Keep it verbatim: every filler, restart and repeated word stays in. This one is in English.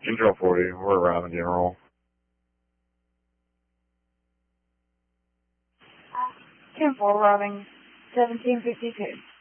Control forty, we're around the general. ten four, routing seventeen fifty-two.